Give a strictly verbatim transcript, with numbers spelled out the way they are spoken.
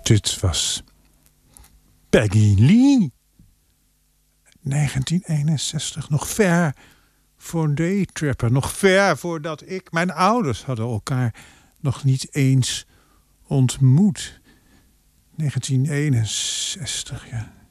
Dit was Peggy Lee. negentien eenenzestig, nog ver voor Daytrapper. Nog ver voordat ik... Mijn ouders hadden elkaar nog niet eens ontmoet. negentien eenenzestig, ja.